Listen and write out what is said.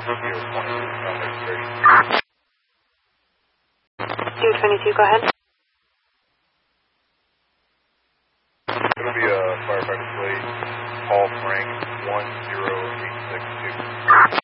222, go ahead. It's going to be a firefighter plate, Paul Frank 10862.